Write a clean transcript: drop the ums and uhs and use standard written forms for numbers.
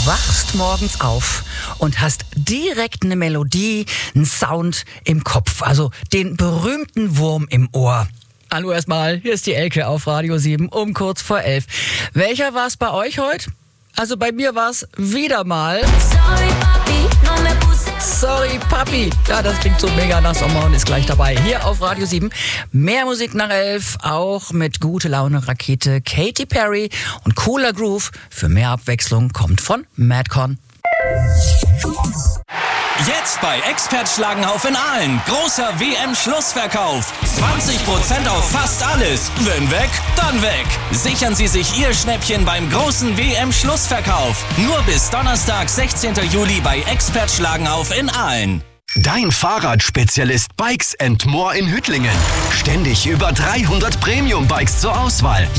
wachst morgens auf und hast direkt eine Melodie, einen Sound im Kopf, also den berühmten Wurm im Ohr. Hallo erstmal, hier ist die Elke auf Radio 7 um kurz vor 11. Welcher war es bei euch heute? Also bei mir war es wieder mal Sorry Papi. Ja, das klingt so mega nach Sommer und ist gleich dabei. Hier auf Radio 7. Mehr Musik nach 11, auch mit gute Laune Rakete Katy Perry. Und cooler Groove für mehr Abwechslung kommt von Madcon. Jetzt bei Expert Schlagenhauf in Aalen. Großer WM-Schlussverkauf. 20% auf fast alles. Wenn weg, dann weg. Sichern Sie sich Ihr Schnäppchen beim großen WM-Schlussverkauf. Nur bis Donnerstag, 16. Juli bei Expert Schlagenhauf in Aalen. Dein Fahrradspezialist Bikes & More in Hüttlingen. Ständig über 300 Premium-Bikes zur Auswahl.